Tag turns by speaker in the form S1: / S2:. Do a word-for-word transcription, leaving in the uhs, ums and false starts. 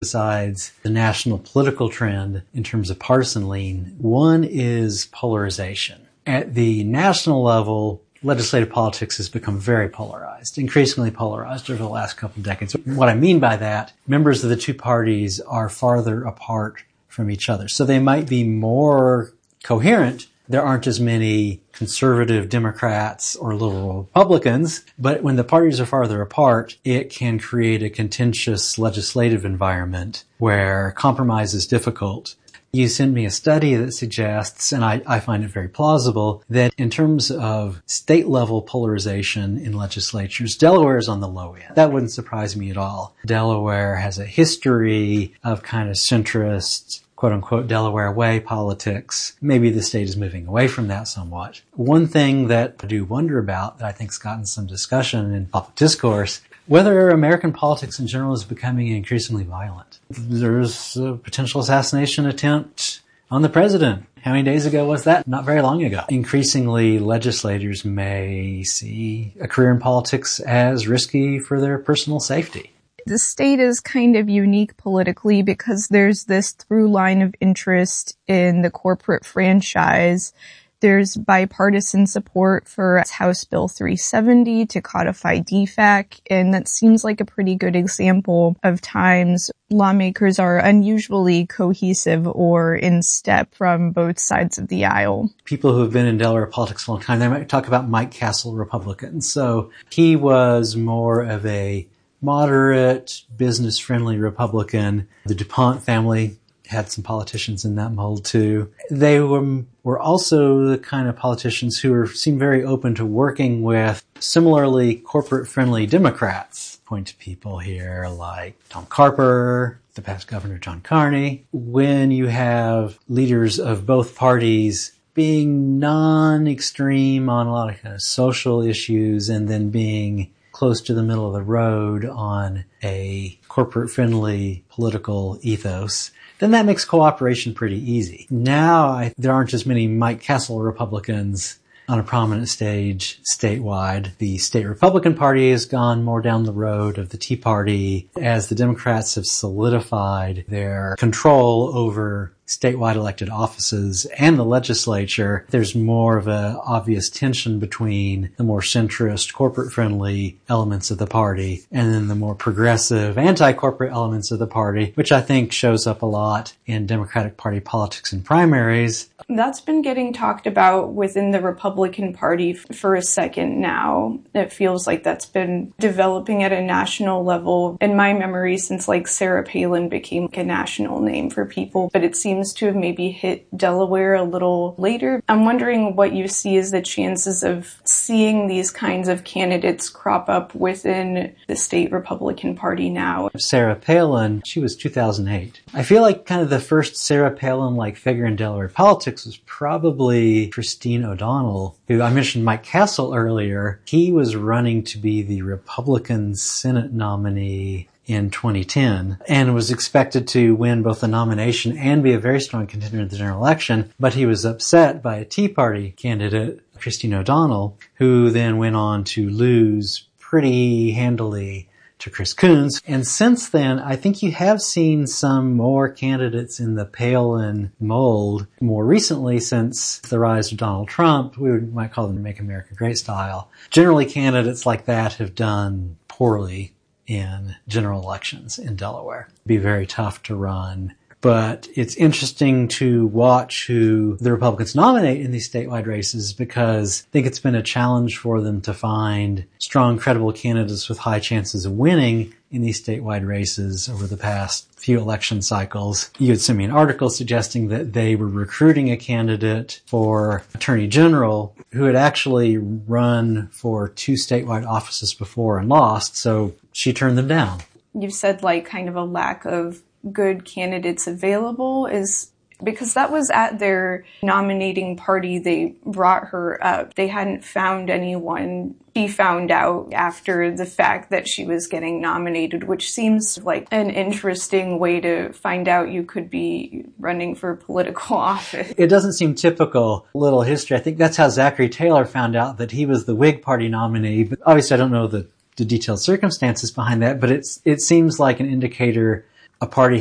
S1: besides the national political trend in terms of partisan lean. One is polarization. At the national level, legislative politics has become very polarized, increasingly polarized over the last couple of decades. What I mean by that, members of the two parties are farther apart from each other. So they might be more coherent. There aren't as many conservative Democrats or liberal Republicans, but when the parties are farther apart, it can create a contentious legislative environment where compromise is difficult. You sent me a study that suggests, and I, I find it very plausible, that in terms of state-level polarization in legislatures, Delaware is on the low end. That wouldn't surprise me at all. Delaware has a history of kind of centrist, quote-unquote, Delaware way politics. Maybe the state is moving away from that somewhat. One thing that I do wonder about that I think has gotten some discussion in public discourse, whether American politics in general is becoming increasingly violent. There's a potential assassination attempt on the president. How many days ago was that? Not very long ago. Increasingly, legislators may see a career in politics as risky for their personal safety.
S2: The state is kind of unique politically because there's this through line of interest in the corporate franchise. There's bipartisan support for House Bill three seventy to codify D FAC, and that seems like a pretty good example of times lawmakers are unusually cohesive or in step from both sides of the aisle.
S1: People who have been in Delaware politics a long time, they might talk about Mike Castle Republicans. So he was more of a moderate, business-friendly Republican. The DuPont family had some politicians in that mold too. They were were also the kind of politicians who were, seemed very open to working with similarly corporate-friendly Democrats. Point to people here like Tom Carper, the past governor John Carney. When you have leaders of both parties being non-extreme on a lot of kind of social issues and then being close to the middle of the road on a corporate-friendly political ethos, then that makes cooperation pretty easy. Now, I, there aren't as many Mike Castle Republicans on a prominent stage statewide. The state Republican Party has gone more down the road of the Tea Party as the Democrats have solidified their control over statewide elected offices and the legislature. There's more of an obvious tension between the more centrist, corporate-friendly elements of the party and then the more progressive, anti-corporate elements of the party, which I think shows up a lot in Democratic Party politics and primaries.
S3: That's been getting talked about within the Republican Party for a second now. It feels like that's been developing at a national level. In my memory, since like Sarah Palin became a national name for people, but it seems to have maybe hit Delaware a little later. I'm wondering what you see as the chances of seeing these kinds of candidates crop up within the state Republican Party now.
S1: Sarah Palin, she was two thousand eight. I feel like kind of the first Sarah Palin-like figure in Delaware politics was probably Christine O'Donnell, who I mentioned Mike Castle earlier. He was running to be the Republican Senate nominee in twenty ten and was expected to win both the nomination and be a very strong contender in the general election, but he was upset by a Tea Party candidate, Christine O'Donnell, who then went on to lose pretty handily to Chris Coons. And since then, I think you have seen some more candidates in the Palin mold more recently since the rise of Donald Trump. We would, might call them Make America Great style. Generally, candidates like that have done poorly in general elections in Delaware. It'd be very tough to run. But it's interesting to watch who the Republicans nominate in these statewide races because I think it's been a challenge for them to find strong, credible candidates with high chances of winning in these statewide races over the past few election cycles. You had sent me an article suggesting that they were recruiting a candidate for Attorney General who had actually run for two statewide offices before and lost, so she turned them down.
S3: You've said like kind of a lack of good candidates available is because that was at their nominating party. They brought her up. They hadn't found anyone. She found out after the fact that she was getting nominated, which seems like an interesting way to find out you could be running for political office.
S1: It doesn't seem typical. Little history. I think that's how Zachary Taylor found out that he was the Whig Party nominee. But obviously I don't know the, the detailed circumstances behind that, but it's, it seems like an indicator a party